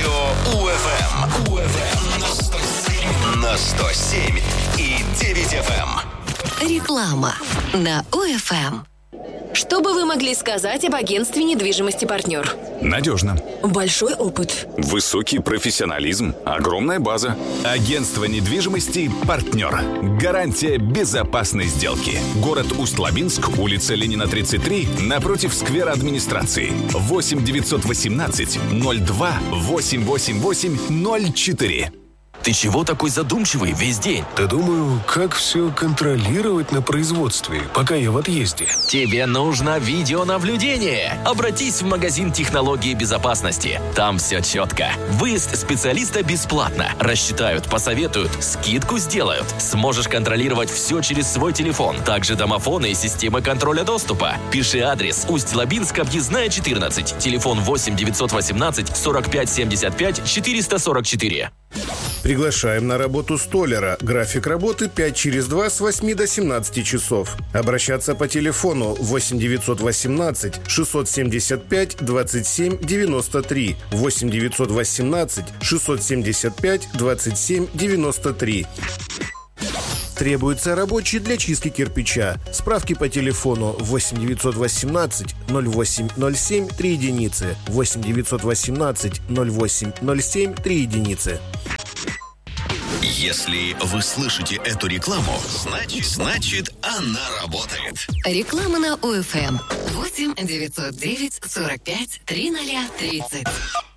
Радио УФМ. На 107 и 9 FM. Реклама на УФМ. Что бы вы могли сказать об агентстве недвижимости «Партнер»? Надежно. Большой опыт. Высокий профессионализм. Огромная база. Агентство недвижимости «Партнер». Гарантия безопасной сделки. Город Усть-Лабинск, улица Ленина, 33, напротив сквера администрации. 8 918 02 888 04. Ты чего такой задумчивый весь день? Да думаю, как все контролировать на производстве, пока я в отъезде. Тебе нужно видеонаблюдение. Обратись в магазин технологии безопасности. Там все четко. Выезд специалиста бесплатно. Рассчитают, посоветуют, скидку сделают. Сможешь контролировать все через свой телефон. Также домофоны и системы контроля доступа. Пиши адрес: Усть-Лабинск, объездная 14. Телефон 8 918 45 75 444. Приглашаем на работу столяра. График работы 5/2 с 8 до 17 часов. Обращаться по телефону 8 918 675 27 93. 8 918 675 27 93. Требуется рабочий для чистки кирпича. Справки по телефону 8 918 08 07 3 единицы. 8 918 08 07 3 единицы. Если вы слышите эту рекламу, значит она работает. Реклама на УФМ. 8 909 45 3030.